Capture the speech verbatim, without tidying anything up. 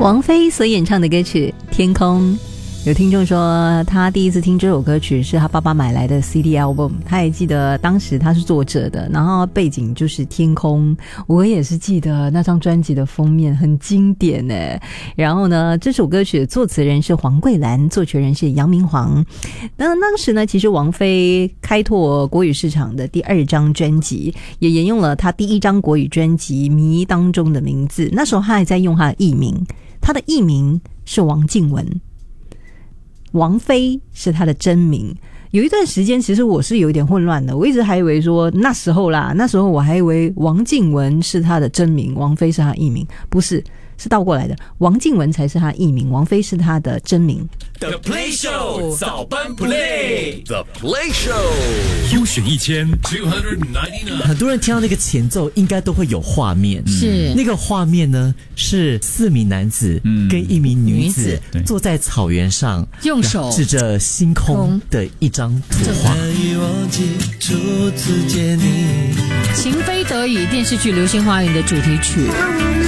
王菲所演唱的歌曲《天空》，有听众说他第一次听这首歌曲是他爸爸买来的 C D album， 他也记得当时他是作者的，然后背景就是天空。我也是记得那张专辑的封面很经典耶。然后呢，这首歌曲的作词人是黄桂兰，作曲人是杨明煌。那当时呢，其实王菲开拓国语市场的第二张专辑也沿用了他第一张国语专辑《迷》当中的名字，那时候他还在用他的艺名，他的艺名是王靖雯，王菲是她的真名。有一段时间其实我是有点混乱的，我一直还以为说那时候啦，那时候我还以为王靖雯是她的真名，王菲是她的艺名，不是，是倒过来的，王靖雯才是她的艺名，王菲是她的真名。 The Play Show 早班 Play The Play Show 优选一千 two ninety-nine， 很多人听到那个前奏应该都会有画面， 是那个画面呢是四名男子跟一名女子坐在草原上， 用手指着星空的一张图画。 情非得已电视剧《流星花园》的主题曲。